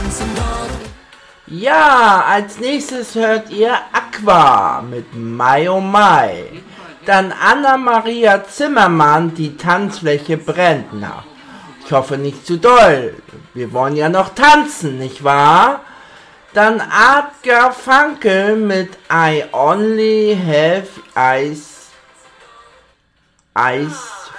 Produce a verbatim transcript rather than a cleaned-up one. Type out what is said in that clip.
Ja, als nächstes hört ihr Aqua mit Mai oh Mai. Dann Anna-Maria Zimmermann, die Tanzfläche brennt. Na, ich hoffe nicht zu doll. Wir wollen ja noch tanzen, nicht wahr? Dann Art Garfunkel mit I Only Have Eyes, Eyes